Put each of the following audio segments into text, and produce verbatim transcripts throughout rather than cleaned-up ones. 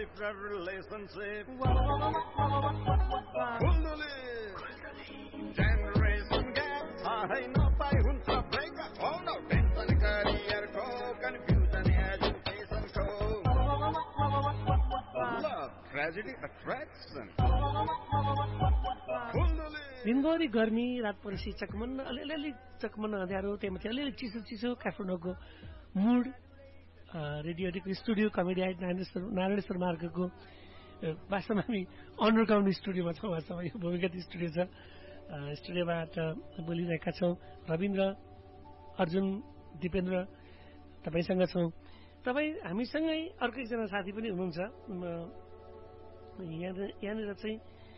shifter relationship. Generation gap थाहै नपाई हुन्छ breakup. Hold on, tension career को confusion education को. Love, tragedy, attraction. दिनभरि गर्मी रात परेपछि चकमन्न अलिअलि चकमन्न अँध्यारो त्यहाँमाथि अलिअलि चिसो चिसो काठमाडौँको मुड रेडियोको स्टुडियो कमेडी आइट नारायणेश्वर मार्गको वास्तवमा हामी अन्डरग्राउन्ड स्टुडियोमा छौँ वास्तवमा यो भूमिगत स्टुडियो छ स्टुडियोबाट बोलिरहेका छौँ रविन्द्र अर्जुन दिपेन्द्र तपाईँसँग छौँ तपाईँ हामीसँगै अर्को एकजना साथी पनि हुनुहुन्छ यहाँनिर चाहिँ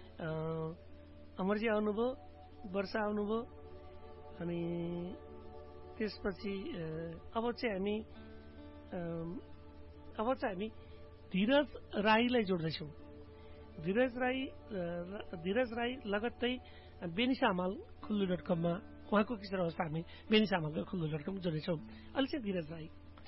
अमरजी आउनुभयो वर्षा आउनुभयो अनि त्यसपछि अब चाहिँ हामी अब चाहिँ हामी धीरज राईलाई जोड्दैछौँ धीरज राई धीरज राई लगत्तै बेनिसा हमाल खुल्लु डट कममा उहाँको किशोर अवस्था हामी बेनिसा हमालको खुल्लु डट कम जोड्दैछौँ अहिले चाहिँ धीरज राई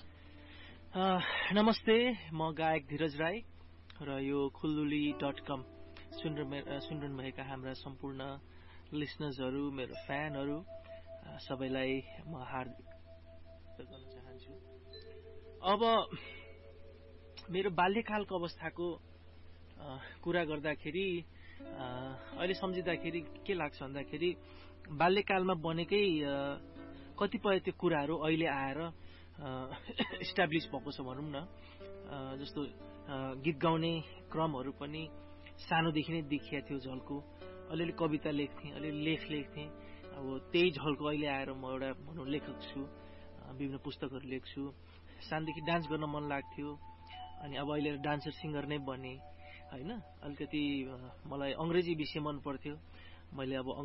नमस्ते म गायक धीरज राई र यो खुल्लुली डट कम सुनिरहनु भएका हाम्रा सम्पूर्ण लिसनर्सहरू मेरो फ्यानहरू सबैलाई म हार्दिक गर्न चाहन्छु अब मेरो बाल्यकालको अवस्थाको कुरा गर्दाखेरि अहिले सम्झिँदाखेरि के लाग्छ भन्दाखेरि बाल्यकालमा बनेकै कतिपय त्यो कुराहरू अहिले आएर इस्टाब्लिस भएको छ भनौँ न जस्तो गीत गाउने क्रमहरू पनि सानोदेखि नै देखिया थियो झल्को अलिअलि कविता लेख्थेँ अलिअलि लेख लेख्थेँ अब त्यही झल्को अहिले आएर म एउटा भनौँ लेखक छु विभिन्न पुस्तकहरू लेख्छु सानोदेखि डान्स गर्न मन लाग्थ्यो अनि अब अहिले डान्सर सिङ्गर नै बने होइन अलिकति मलाई अङ्ग्रेजी विषय मन पर्थ्यो मैले अब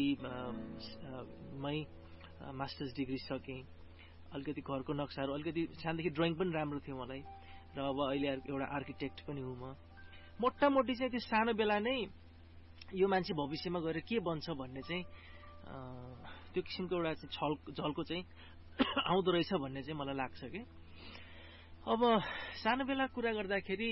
अङ्ग्रेजीमै मास्टर्स डिग्री सकेँ अलिकति घरको नक्साहरू अलिकति सानोदेखि ड्रइङ पनि राम्रो थियो मलाई र अब अहिले एउटा आर्किटेक्ट पनि हुँ म मोटामोटी चाहिँ त्यो सानो बेला नै यो मान्छे भविष्यमा गएर के बन्छ भन्ने चाहिँ त्यो किसिमको एउटा छल झल्को चाहिँ आउँदो रहेछ भन्ने चाहिँ मलाई लाग्छ कि अब सानो बेला कुरा गर्दाखेरि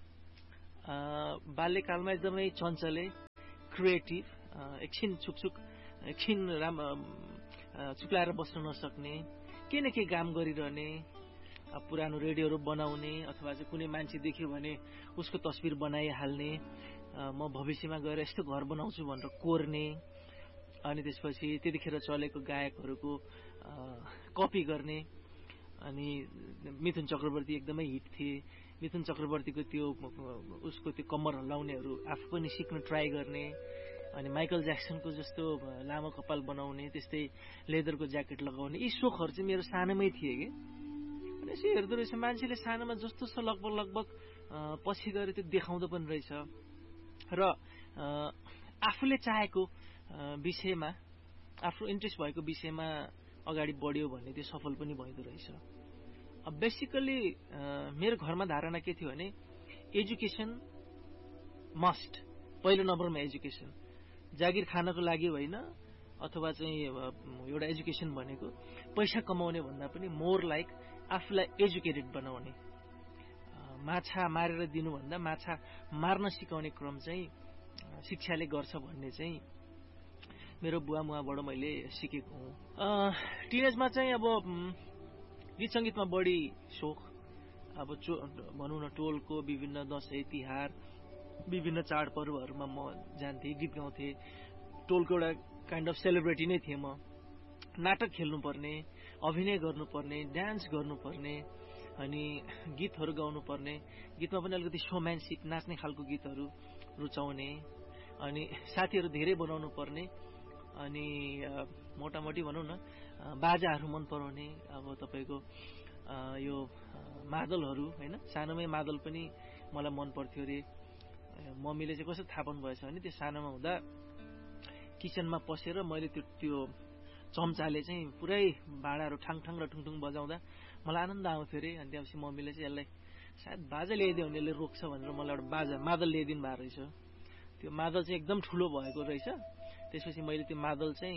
बाल्यकालमा एकदमै चञ्चले क्रिएटिभ एकछिन छुकछुक एकछिन राम चुप्लाएर बस्न नसक्ने के न के काम गरिरहने पुरानो रेडियोहरू बनाउने अथवा चाहिँ कुनै मान्छे देख्यो भने उसको तस्बिर बनाइहाल्ने म भविष्यमा गएर यस्तो घर बनाउँछु भनेर कोर्ने अनि त्यसपछि त्यतिखेर चलेको गायकहरूको कपी गर्ने अनि मिथुन चक्रवर्ती एकदमै हिट थिए मिथुन चक्रवर्तीको त्यो उसको त्यो कम्मर हल्लाउनेहरू आफू पनि सिक्न ट्राई गर्ने अनि माइकल ज्याक्सनको जस्तो लामो कपाल बनाउने त्यस्तै लेदरको ज्याकेट लगाउने यी सोखहरू चाहिँ मेरो सानोमै थिए कि अनि यसो हेर्दो रहेछ मान्छेले सानोमा जस्तो छ लगभग लगभग पछि गएर त्यो देखाउँदो पनि रहेछ र आफूले चाहेको विषयमा आफ्नो इन्ट्रेस्ट भएको विषयमा अगाडि बढ्यो भने त्यो सफल पनि भइदो रहेछ अब बेसिकली मेरो घरमा धारणा के थियो भने एजुकेसन मस्ट पहिलो नम्बरमा एजुकेसन जागिर खानको लागि होइन अथवा चाहिँ एउटा एजुकेसन भनेको पैसा कमाउने भन्दा पनि मोर लाइक आफूलाई एजुकेटेड बनाउने माछा मारेर दिनुभन्दा माछा मार्न सिकाउने क्रम चाहिँ शिक्षाले गर्छ भन्ने चाहिँ मेरो बुवा मुवाबाट मैले सिकेको हुँ टिनेजमा चाहिँ अब गीत सङ्गीतमा बढी सोख अब भनौँ न टोलको विभिन्न दसैँ तिहार विभिन्न चाडपर्वहरूमा म जान्थेँ गीत गाउँथेँ टोलको एउटा काइन्ड अफ सेलिब्रिटी नै थिएँ म नाटक खेल्नुपर्ने अभिनय गर्नुपर्ने डान्स गर्नुपर्ने अनि गीतहरू गाउनुपर्ने गीतमा पनि अलिकति सोम्यान्सिक नाच्ने खालको गीतहरू रुचाउने अनि साथीहरू धेरै बनाउनु पर्ने अनि मोटामोटी भनौँ न बाजाहरू मन पराउने अब तपाईँको यो मादलहरू होइन सानोमै मादल पनि मलाई मन पर्थ्यो अरे मम्मीले चाहिँ कसरी थाहा पाउनु भएछ भने त्यो सानोमा हुँदा किचनमा पसेर मैले त्यो त्यो चम्चाले चाहिँ पुरै भाँडाहरू ठाङठाङ र ठुङठुङ बजाउँदा मलाई आनन्द आउँथ्यो अरे अनि त्यसपछि मम्मीले चाहिँ यसलाई सायद बाजा ल्याइदियो भने यसले रोक्छ भनेर मलाई एउटा बाजा मादल ल्याइदिनु भएको रहेछ त्यो मादल चाहिँ एकदम ठुलो भएको रहेछ त्यसपछि मैले त्यो मादल चाहिँ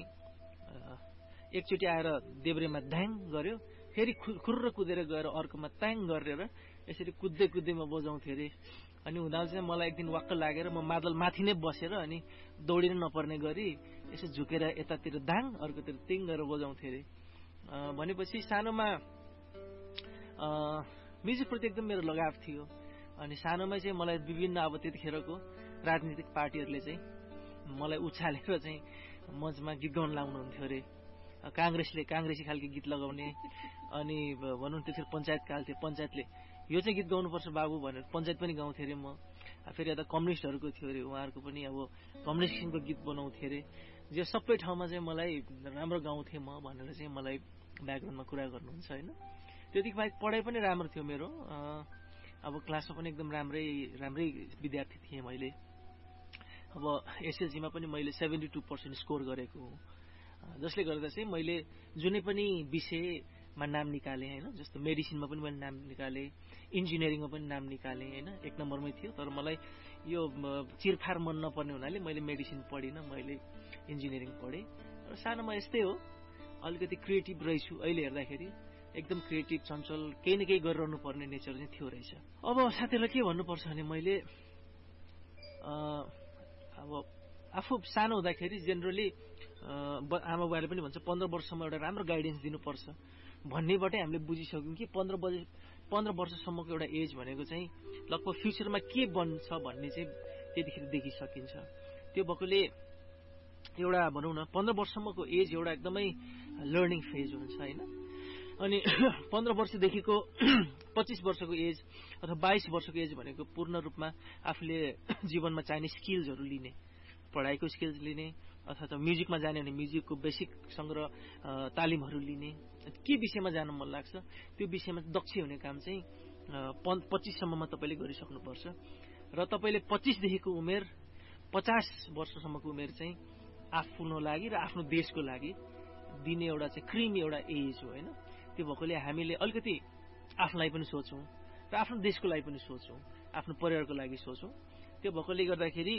एकचोटि आएर देब्रेमा ध्याङ गर्यो फेरि खुर्र कुदेर गएर अर्कोमा त्याङ गरेर यसरी कुद्दै कुद्दै म बजाउँथेँ अरे। अनि हुँदा चाहिँ मलाई एक दिन वाक्क लागेर म मादल माथि नै बसेर अनि दौडिन नपर्ने गरी यसो झुकेर यतातिर दाङ अर्कोतिर तिङ गरेर बजाउँथेँ अरे। भनेपछि सानोमा म्युजिकप्रति एकदम मेरो लगाव थियो। अनि सानोमा चाहिँ मलाई विभिन्न अब त्यतिखेरको राजनीतिक पार्टीहरूले चाहिँ मलाई उछालेर चाहिँ मञ्चमा गीत गाउन लाउनुहुन्थ्यो अरे। काङ्ग्रेसले काङ्ग्रेसी खालको गीत लगाउने, अनि भनौँ त्यतिखेर पञ्चायतकाल थियो, पञ्चायतले यो चाहिँ गीत गाउनुपर्छ बाबु भनेर पञ्चायत पनि गाउँथ्यो अरे। म फेरि यता कम्युनिस्टहरूको थियो अरे, उहाँहरूको पनि अब कम्युनिस्ट किसिमको गीत बनाउँथेँ अरे। जो सबै ठाउँमा चाहिँ मलाई राम्रो गाउँथेँ म भनेर चाहिँ मलाई ब्याकग्राउन्डमा कुरा गर्नुहुन्छ होइन। त्यतिको बाहेक पढाइ पनि राम्रो थियो मेरो। अब क्लासमा पनि एकदम राम्रै राम्रै विद्यार्थी थिएँ मैले। अब एसएलसीमा पनि मैले सेभेन्टी टू पर्सेन्ट स्कोर गरेको हुँ, जसले गर्दा चाहिँ मैले जुनै पनि विषयमा नाम निकालेँ होइन। जस्तो मेडिसिनमा पनि मैले नाम निकालेँ, इन्जिनियरिङमा पनि नाम निकालेँ होइन, एक नम्बरमै थियो। तर मलाई यो चिरफार मन नपर्ने हुनाले मैले मेडिसिन पढिनँ, मैले इन्जिनियरिङ पढेँ। र सानोमा यस्तै हो, अलिकति क्रिएटिभ रहेछु। अहिले हेर्दाखेरि एकदम क्रिएटिभ, चञ्चल, केही न केही गरिरहनु पर्ने नेचर चाहिँ थियो रहेछ। अब साथीहरूलाई के भन्नुपर्छ भने मैले अब आफू सानो हुँदाखेरि जेनरली आमा बुवाले पनि भन्छ पन्ध्र वर्षसम्म एउटा राम्रो गाइडेन्स दिनुपर्छ भन्नेबाटै हामीले बुझिसक्यौँ कि पन्ध्र बजे पन्ध्र वर्षसम्मको एउटा एज भनेको चाहिँ लगभग फ्युचरमा के बन्छ भन्ने चाहिँ त्यतिखेर देखिसकिन्छ। त्यो भएकोले एउटा भनौँ न पन्ध्र वर्षसम्मको एज एउटा एकदमै लर्निङ फेज हुन्छ होइन। अनि पन्ध्र वर्षदेखिको पच्चिस वर्षको एज अथवा बाइस वर्षको एज भनेको पूर्ण रूपमा आफूले जीवनमा चाहिने स्किल्सहरू लिने, पढाइको स्किल्स लिने अथवा म्युजिकमा जाने भने म्युजिकको बेसिक सङ्ग्रह तालिमहरू लिने, के विषयमा जान मन लाग्छ त्यो विषयमा दक्ष हुने काम चाहिँ पच्चिससम्ममा तपाईँले गरिसक्नुपर्छ। र तपाईँले पच्चिसदेखिको उमेर पचास वर्षसम्मको उमेर चाहिँ आफ्नो लागि र आफ्नो देशको लागि दिने एउटा चाहिँ क्रिमी एउटा एज हो होइन। त्यो भएकोले हामीले अलिकति आफूलाई पनि सोचौँ र आफ्नो देशको लागि पनि सोचौँ, आफ्नो परिवारको लागि सोचौँ। त्यो भएकोले गर्दाखेरि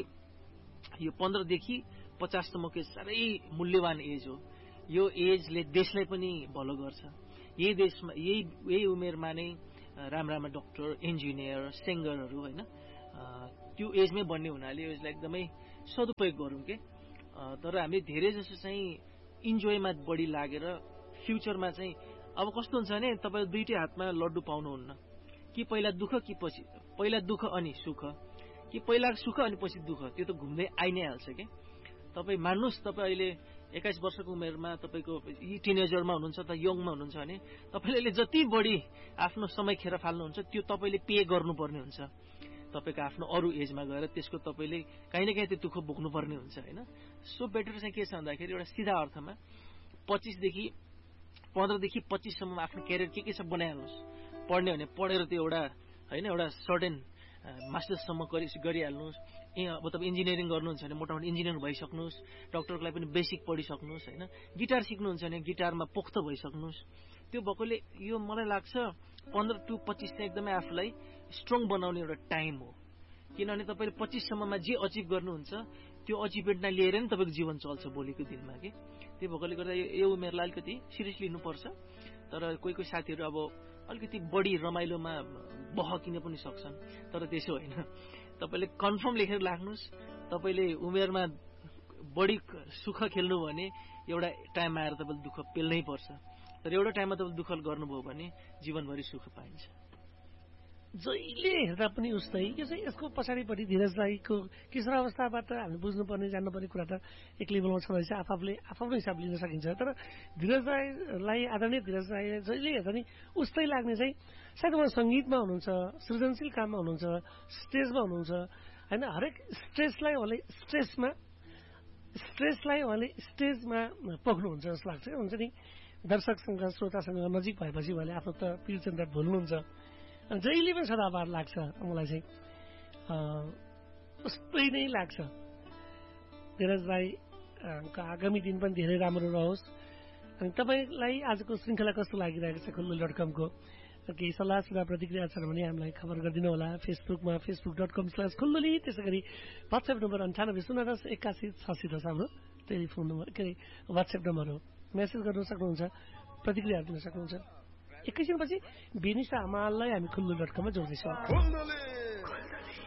यो पन्ध्रदेखि पचाससम्मको साह्रै मूल्यवान एज हो। यो एजले देशलाई पनि भलो गर्छ। यही देशमा यही यही उमेरमा नै राम्रा राम्रा डक्टर, इन्जिनियर, सिङ्गरहरू होइन त्यो एजमै बन्ने हुनाले यसलाई एकदमै सदुपयोग गरौँ के। तर हामी धेरै जसो चाहिँ इन्जोयमा बढी लागेर फ्युचरमा चाहिँ अब कस्तो हुन्छ भने तपाईँ दुईटै हातमा लड्डु पाउनुहुन्न, कि पहिला दुःख कि पछि पहिला दुःख अनि सुख, कि पहिला सुख अनि पछि दुःख, त्यो त घुम्दै आइ नै हाल्छ कि। तपाईँ मान्नुहोस् तपाईँ अहिले एक्काइस वर्षको उमेरमा तपाईँको यी टिनेजरमा हुनुहुन्छ त यङमा हुनुहुन्छ भने तपाईँले अहिले जति बढी आफ्नो समय खेर फाल्नुहुन्छ त्यो तपाईँले पे गर्नुपर्ने हुन्छ तपाईँको आफ्नो अरू एजमा गएर। त्यसको तपाईँले काहीँ न काहीँ त्यो दुःख बोक्नुपर्ने हुन्छ होइन। सो बेटर चाहिँ के छ भन्दाखेरि एउटा सिधा अर्थमा पच्चिसदेखि पन्ध्रदेखि पच्चिससम्ममा आफ्नो क्यारियर के के छ बनाइहाल्नुहोस्। पढ्ने भने पढेर त्यो एउटा होइन एउटा सर्टेन मास्टर्ससम्म गरि गरिहाल्नुहोस्। अब तपाईँ इन्जिनियरिङ गर्नुहुन्छ भने मोटामोटी इन्जिनियर भइसक्नुहोस्, डक्टरको लागि पनि बेसिक पढिसक्नुहोस् होइन। गिटार सिक्नुहुन्छ भने गिटारमा पोख्त भइसक्नुहोस्। त्यो भएकोले यो मलाई लाग्छ पन्ध्र टु पच्चिस चाहिँ एकदमै आफूलाई स्ट्रङ बनाउने एउटा टाइम हो। किनभने तपाईँले पच्चिससम्ममा जे अचिभ गर्नुहुन्छ त्यो अचिभमेन्टलाई लिएर नै तपाईँको जीवन चल्छ भोलिको दिनमा कि। त्यो भएकोले गर्दा यो उमेरलाई अलिकति सिरियस लिनुपर्छ। तर कोही कोही साथीहरू अब अलिकति बढी रमाइलोमा बहकिन पनि सक्छन्, तर त्यसो होइन। तपाईँले कन्फर्म लेखेर राख्नुहोस्, तपाईँले उमेरमा बढी सुख खेल्नु भने एउटा टाइममा आएर तपाईँले दुःख पेल्नै पर्छ। तर एउटा टाइममा तपाईँले दुःख गर्नुभयो भने जीवनभरि सुख पाइन्छ। जहिले हेर्दा पनि उस्तै यो चाहिँ यसको पछाडिपट्टि धीरज राईको किशोर अवस्थाबाट हामीले बुझ्नुपर्ने जान्नुपर्ने कुरा त एक लेभलमा छ रहेछ, आफूले आफ्नो हिसाब लिन सकिन्छ। तर धीरज राईलाई आदरणीय धीरज राईलाई जहिले हेर्दा नि उस्तै लाग्ने चाहिँ सायद उहाँ सङ्गीतमा हुनुहुन्छ, सृजनशील काममा हुनुहुन्छ, स्टेजमा हुनुहुन्छ होइन। हरेक स्ट्रेसलाई उहाँले स्ट्रेसमा स्ट्रेसलाई उहाँले स्टेजमा पोख्नुहुन्छ जस्तो लाग्छ। हुन्छ नि दर्शकसँग श्रोतासँग नजिक भएपछि उहाँले आफ्नो त पिरचन्द्र भुल्नुहुन्छ। जहिले पनि सदाबार लाग्छ मलाई चाहिँ उस्तै नै लाग्छ। धीरज राईको आगामी दिन पनि धेरै राम्रो रहोस्। अनि तपाईँलाई आजको श्रृङ्खला कस्तो लागिरहेको छ खुल्लुली डट कमको केही सल्लाह सुझाव प्रतिक्रिया छन् भने हामीलाई खबर गरिदिनु होला फेसबुकमा फेसबुक डट कम स्ल्यास खुल्लुली। त्यसै गरी वाट्सएप नम्बर अन्ठानब्बे शून्य दस एक्कासी छसी दस हाम्रो टेलिफोन नम्बर के अरे वाट्सएप नम्बर हो। मेसेज गर्न सक्नुहुन्छ, प्रतिक्रिया दिन सक्नुहुन्छ। एकैछिनपछि बेनिसा हमाललाई हामी खुल्लु डट कममा जोड्दैछौँ। खुल्लुले